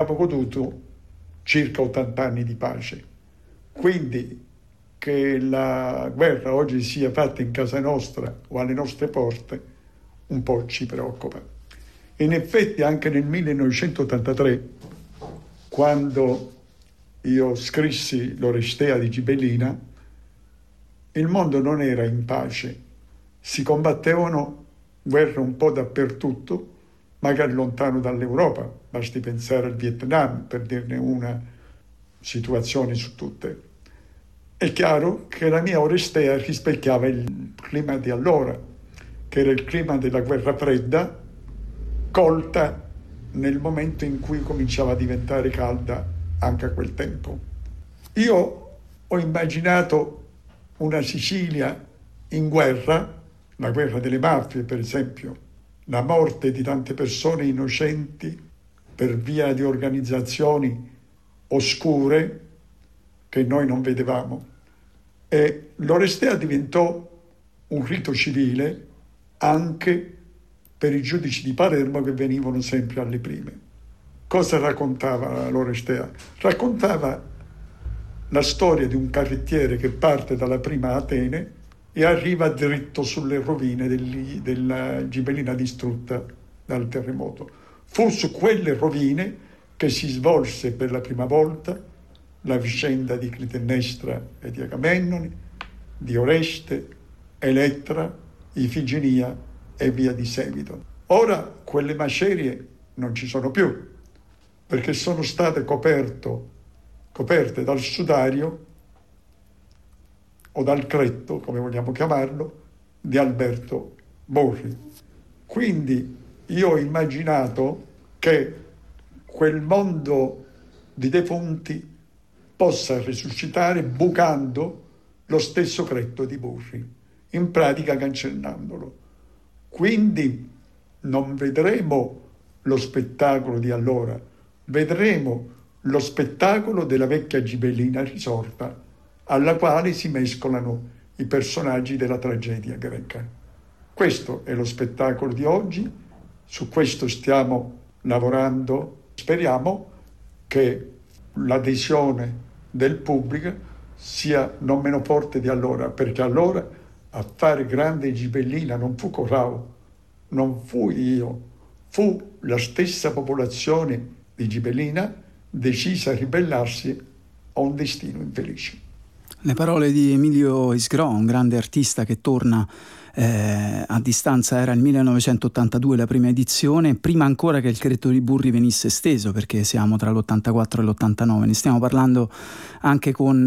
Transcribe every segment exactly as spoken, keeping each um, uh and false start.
abbiamo goduto circa ottanta anni di pace. Quindi che la guerra oggi sia fatta in casa nostra o alle nostre porte un po' ci preoccupa. In effetti anche nel millenovecentottantatré, quando io scrissi l'Orestea di Gibellina, il mondo non era in pace, si combattevano guerre un po' dappertutto, magari lontano dall'Europa, basti pensare al Vietnam per dirne una situazione su tutte. È chiaro che la mia Orestea rispecchiava il clima di allora, che era il clima della guerra fredda, colta nel momento in cui cominciava a diventare calda anche a quel tempo. Io ho immaginato una Sicilia in guerra, la guerra delle mafie per esempio, la morte di tante persone innocenti per via di organizzazioni oscure che noi non vedevamo. E l'Orestea diventò un rito civile anche per i giudici di Palermo che venivano sempre alle prime. Cosa raccontava l'Orestea? Raccontava la storia di un carrettiere che parte dalla prima Atene e arriva dritto sulle rovine del, della Gibellina distrutta dal terremoto. Fu su quelle rovine che si svolse per la prima volta la vicenda di Clitennestra e di Agamennone, di Oreste, Elettra, Ifigenia e via di seguito. Ora quelle macerie non ci sono più, perché sono state coperto, coperte dal sudario o dal cretto, come vogliamo chiamarlo, di Alberto Borri. Quindi io ho immaginato che quel mondo di defunti possa risuscitare bucando lo stesso cretto di Borri, in pratica cancellandolo. Quindi non vedremo lo spettacolo di allora, vedremo lo spettacolo della vecchia Gibellina risorta, alla quale si mescolano i personaggi della tragedia greca. Questo è lo spettacolo di oggi, su questo stiamo lavorando. Speriamo che l'adesione del pubblico sia non meno forte di allora, perché allora a fare grande Gibellina non fu Corrao, non fui io, fu la stessa popolazione di Gibellina decisa a ribellarsi a un destino infelice. Le parole di Emilio Isgrò, un grande artista che torna eh, a distanza. Era il millenovecentottantadue la prima edizione, prima ancora che il cretto di Burri venisse esteso, perché siamo tra l'ottantaquattro e l'ottantanove. Ne stiamo parlando anche con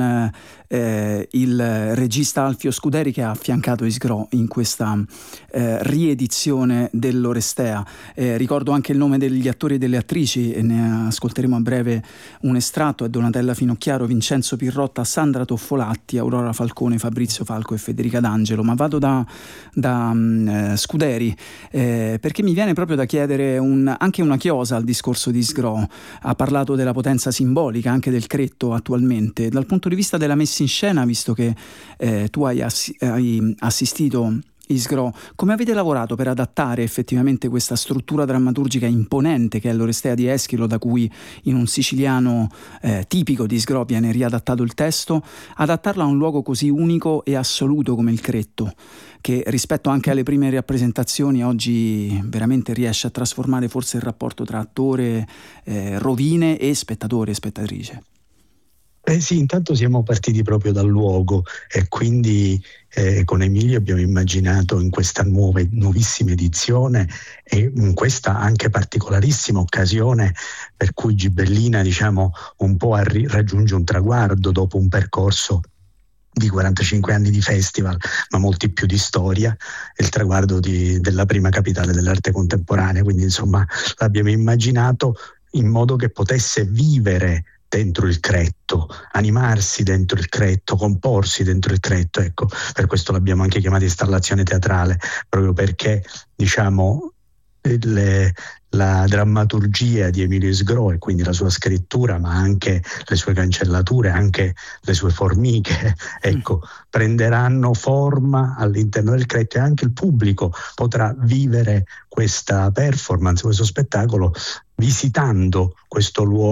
eh, il regista Alfio Scuderi, che ha affiancato Isgrò in questa eh, riedizione dell'Orestea. Eh, ricordo anche il nome degli attori e delle attrici, e ne ascolteremo a breve un estratto: è Donatella Finocchiaro, Vincenzo Pirrotta, Sandra Toffolatti, Aurora Falcone, Fabrizio Falco e Federica D'Angelo. Ma vado da, da um, Scuderi eh, perché mi viene proprio da chiedere un, anche una chiosa al discorso di Isgrò. Ha parlato della potenza simbolica anche del cretto attualmente. Dal punto di vista della messa in scena, visto che eh, tu hai, ass- hai assistito, Isgrò, come avete lavorato per adattare effettivamente questa struttura drammaturgica imponente che è l'Orestea di Eschilo, da cui in un siciliano eh, tipico di Isgrò viene riadattato il testo, adattarla a un luogo così unico e assoluto come il cretto, che rispetto anche alle prime rappresentazioni oggi veramente riesce a trasformare forse il rapporto tra attore, eh, rovine e spettatore e spettatrice? Eh sì, intanto siamo partiti proprio dal luogo e quindi eh, con Emilio abbiamo immaginato in questa nuova, nuovissima edizione e in questa anche particolarissima occasione per cui Gibellina, diciamo, un po' arri- raggiunge un traguardo dopo un percorso di quarantacinque anni di festival, ma molti più di storia, il traguardo di, della prima capitale dell'arte contemporanea. Quindi insomma l'abbiamo immaginato in modo che potesse vivere dentro il cretto, animarsi dentro il cretto, comporsi dentro il cretto. Ecco, per questo l'abbiamo anche chiamata installazione teatrale, proprio perché, diciamo, le, la drammaturgia di Emilio Isgrò e quindi la sua scrittura, ma anche le sue cancellature, anche le sue formiche, ecco, mm. prenderanno forma all'interno del cretto, e anche il pubblico potrà vivere questa performance, questo spettacolo, visitando questo luogo